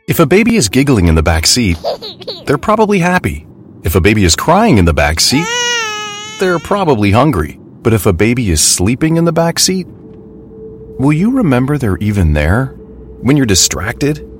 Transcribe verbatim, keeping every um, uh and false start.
If a baby is giggling in the back seat, they're probably happy. If a baby is crying in the back seat, they're probably hungry. But if a baby is sleeping in the back seat, will you remember they're even there when you're distracted